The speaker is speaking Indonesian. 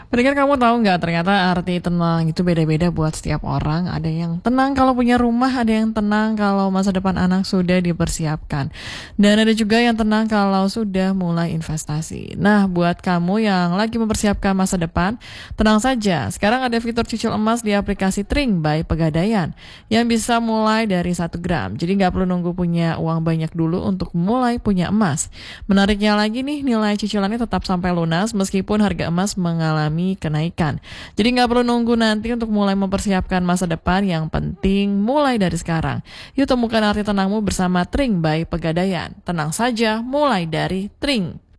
Mendingan kamu tahu nggak ternyata arti tenang itu beda-beda buat setiap orang. Ada yang tenang kalau punya rumah, ada yang tenang kalau masa depan anak sudah dipersiapkan. Dan ada juga yang tenang kalau sudah mulai investasi. Nah, buat kamu yang lagi mempersiapkan masa depan, tenang saja. Sekarang ada fitur cicil emas di aplikasi Tring by Pegadaian yang bisa mulai dari 1 gram. Jadi nggak perlu nunggu punya uang banyak dulu untuk mulai punya emas. Menariknya lagi nih, nilai cicilannya tetap sampai lunas meskipun harga emas mengalami kenaikan. Jadi nggak perlu nunggu nanti untuk mulai mempersiapkan masa depan, yang penting mulai dari sekarang. Yuk temukan arti tenangmu bersama Tring by Pegadaian. Tenang saja, mulai dari Tring.